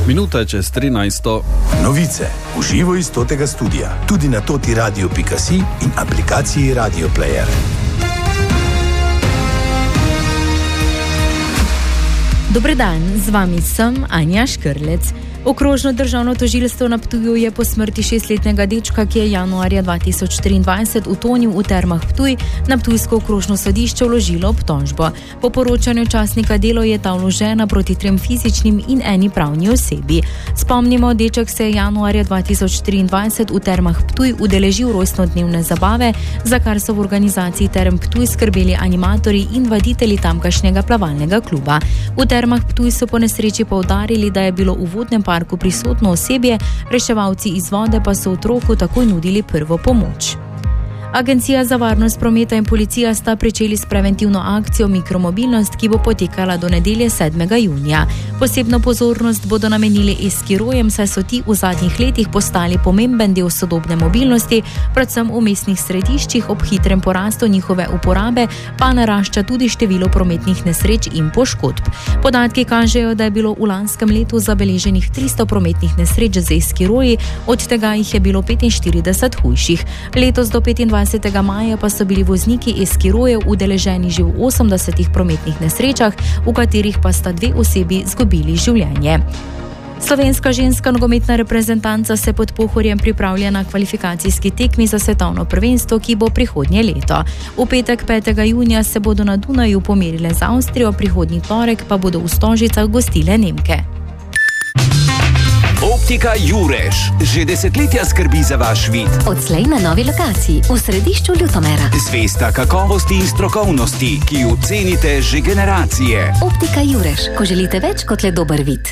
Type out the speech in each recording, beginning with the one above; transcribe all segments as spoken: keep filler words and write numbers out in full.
Minuta je čez trinajsto. Novice v živo iz totega studia, tudi na toti radio pika si in aplikaciji Radio Player. Dober dan, z vami sem Anja Škrlec. Okrožno državno tožilstvo na Ptuju je po smrti šestletnega dečka, ki je januarja dva tisoč triindvajset utonil v termah Ptuj, na ptujsko okrožno sodišče vložilo obtožbo. Po poročanju časnika Delo je ta vložena proti trem fizičnim in eni pravni osebi. Spomnimo, deček se je januarja dva tisoč triindvajset v termah Ptuj udeležil rojstnodnevne zabave, za kar so v organizaciji Term Ptuj skrbeli animatorji in vaditelji tamkajšnjega plavalnega kluba. V termah Ptuj so po nesreči poudarili, da je bilo v vodnem parku prisotno osebje, reševalci iz vode pa so otroku takoj nudili prvo pomoč. Agencija za varnost prometa in policija sta pričeli s preventivno akcijo Mikromobilnost, ki bo potekala do nedelje sedmega junija. Posebno pozornost bodo namenili e-skirojem, saj so ti v zadnjih letih postali pomemben del sodobne mobilnosti, predvsem v mestnih središčih. Ob hitrem porastu njihove uporabe pa narašča tudi število prometnih nesreč in poškodb. Podatki kažejo, da je bilo v lanskem letu zabeleženih tristo prometnih nesreč z e-skiroji, od tega jih je bilo petinštirideset hujših. Letos do petindvajsetega maja pa so bili vozniki e-skirojev udeleženi že v osemdesetih prometnih nesrečah, v katerih pa sta dve osebi izgubili življenje. Slovenska ženska nogometna reprezentanca se pod Pohorjem pripravlja na kvalifikacijski tekmi za svetovno prvenstvo, ki bo prihodnje leto. V petek petega junija se bodo na Dunaju pomerile z Avstrijo, prihodnji torek pa bodo v Stožicah gostile Nemke. Optika Jurež že desetletja skrbi za vaš vid. Odslej na novi lokaciji v središču Ljutomera. Zvesta kakovosti in strokovnosti, ki jo cenite že generacije. Optika Jurež, ko želite več kot le dober vid.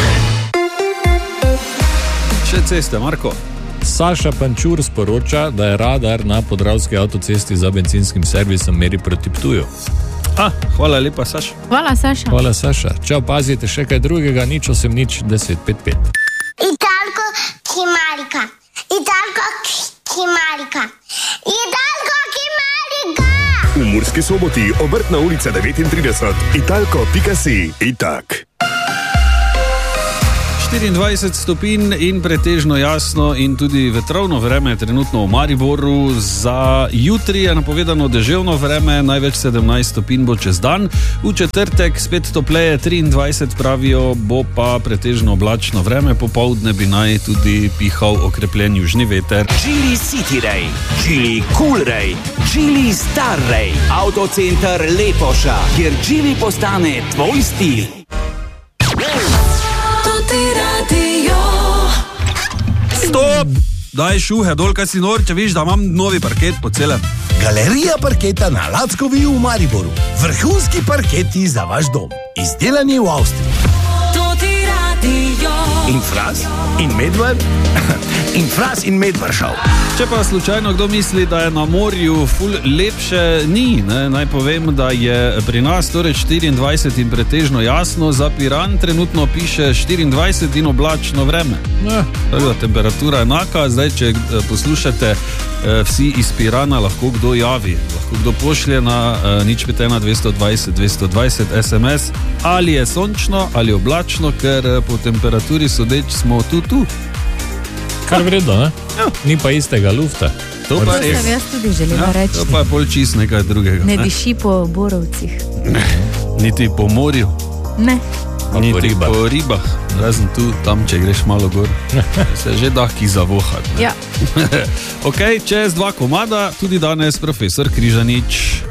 Še ceste, Marko. Saša Pančur sporoča, da je radar na Podravski avtocesti za bencinskim servisom meri proti Ptuju. Ah, hvala lepa, Saša. Hvala, Saša. Hvala, Saša. Če opazite še kaj drugega, nič osem nič deset pet pet. Italko Kimarika. Italko Kimarika. Italko Kimarika. V Murski Soboti, Obrtna ulica devetintrideset, italko pika si. Itak. štiriindvajset stopinj in pretežno jasno in tudi vetrovno vreme je trenutno v Mariboru. Za jutri je napovedano deževno vreme, največ sedemnajst stopinj bo čez dan. V četrtek spet topleje, triindvajset pravijo, bo pa pretežno oblačno vreme, popoldne bi naj tudi pihal okrepljen južni veter. Geely City Ray, Geely Cool Ray, Geely Star Ray, Autocenter Lepoša, kjer Geely postane tvoj stil. Stop! Daj šuhe dol, kaj si nor, če viš, da imam novi parket po celem. Galerija parketa na Lackovi v Mariboru. Vrhunski parketi za vaš dom. Izdelani v Avstriji. In Fras, in Medvar, in Fras in Medvaršav. Če pa slučajno kdo misli, da je na morju ful lepše, ni. Ne? Naj povem, da je pri nas torej štiriindvajset in pretežno jasno, za Piran trenutno piše štiriindvajset in oblačno vreme. Ne, tako, temperatura je enaka, zdaj če poslušate vsi iz Pirana, lahko kdo javi, lahko kdo pošlje na nič pet ena dvesto dvajset dvesto dvajset es em es, ali je sončno ali oblačno, ker po temperaturi sodeč smo tu tu. Kar vredno, ne? Ja. Ni pa istega lufta. To pa sem jaz tudi želela ja, reči. To pa je bolj čist nekaj drugega. Ne, ne diši po borovcih. Ne. Niti po morju. Ne. Niti po ribah. Po ribah. Razen tu, tam, če greš malo gor. Se že da ki zavohat. Ja. Ok, čez dva komada, tudi danes profesor Križanič.